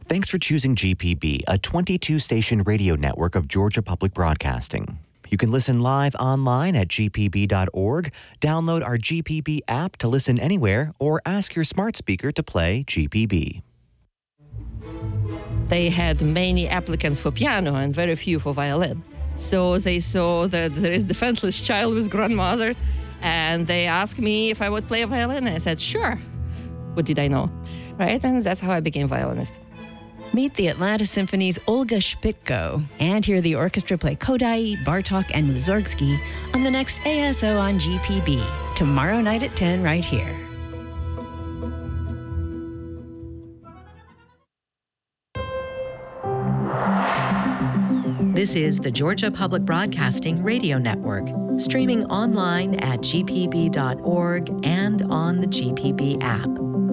Thanks for choosing GPB, a 22-station radio network of Georgia Public Broadcasting. You can listen live online at gpb.org, download our GPB app to listen anywhere, or ask your smart speaker to play GPB. They had many applicants for piano and very few for violin. So they saw that there is a defenseless child with grandmother, and they asked me if I would play a violin. I said, sure. What did I know? Right? And that's how I became violinist. Meet the Atlanta Symphony's Olga Shpitko and hear the orchestra play Kodály, Bartók, and Mussorgsky on the next ASO on GPB, tomorrow night at 10 right here. This is the Georgia Public Broadcasting Radio Network, streaming online at gpb.org and on the GPB app.